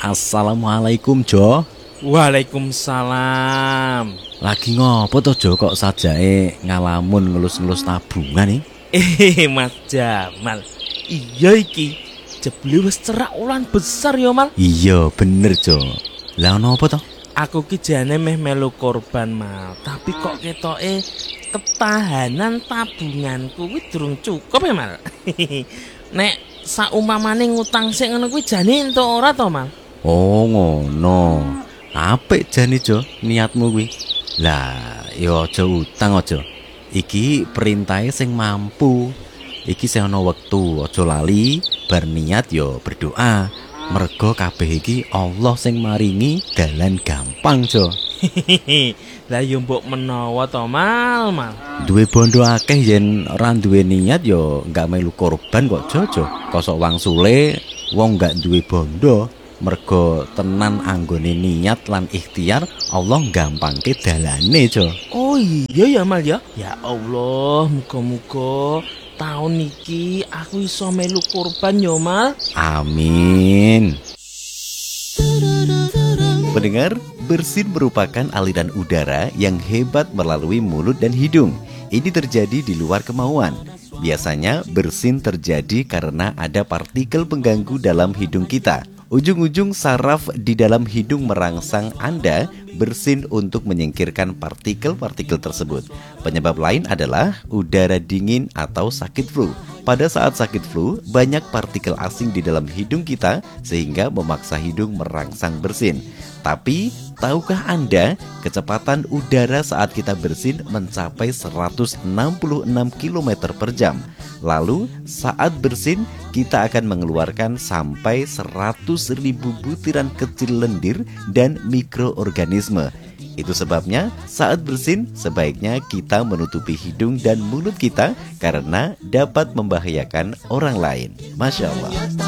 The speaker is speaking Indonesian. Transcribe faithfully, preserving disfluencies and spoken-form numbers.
Assalamualaikum Jo. Waalaikumsalam. Lagi ngopo to Jo kok sajake ngalamun ngelus-ngelus tabungan nih? Eh Mas Jamal, iya iki jebule wis cerak ulan besar ya Mal. Iya bener Jo. Lah ono apa to? Aku ki jane meh melu korban Mal, tapi kok ketoke ketahanan tabunganku kuwi durung cukup ya Mal. Nek saumpamane ngutang sik ngono kuwi jane entuk ora to Mal? Oh ngono. Apik jane Jo niatmu kuwi. Lah ya aja utang aja. Iki perintahe sing mampu. Iki sing ana wektu, aja lali bar niat ya berdoa. Mergo kabeh iki Allah sing maringi dalan gampang Jo. Lah yo mbok menawa to Mal, Mal. Duwe bondo akeh yen ora duwe niat ya enggak melu korban kok Jojo. Kosok wangsule wong enggak duwe bondo. Mergo tenan anggone niat lan ikhtiar Allah gampangke dalane Jo. Oh iya ya Mal ya. Ya Allah, muga-muga tahun iki aku iso melu kurban yo Mal. Amin. Pendengar, bersin merupakan aliran udara yang hebat melalui mulut dan hidung. Ini terjadi di luar kemauan. Biasanya bersin terjadi karena ada partikel pengganggu dalam hidung kita. Ujung-ujung saraf di dalam hidung merangsang Anda bersin untuk menyingkirkan partikel-partikel tersebut. Penyebab lain adalah udara dingin atau sakit flu. Pada saat sakit flu, banyak partikel asing di dalam hidung kita sehingga memaksa hidung merangsang bersin. Tapi, tahukah Anda kecepatan udara saat kita bersin mencapai seratus enam puluh enam kilometer per jam? Lalu, saat bersin, kita akan mengeluarkan sampai seratus ribu butiran kecil lendir dan mikroorganisme. Itu sebabnya saat bersin sebaiknya kita menutupi hidung dan mulut kita karena dapat membahayakan orang lain. Masya Allah.